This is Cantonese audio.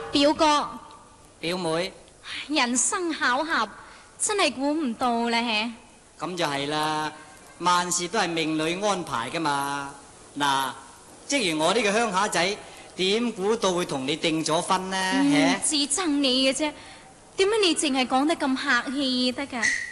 表哥， 表妹， 人生巧合，真係估唔到咧。 咁就係啦，萬事都係命裏安排噶嘛。嗱，即如我呢個鄉下仔，點估到會同你訂咗婚呢？ 自憎你嘅啫，點解你淨係講得咁客氣得㗎？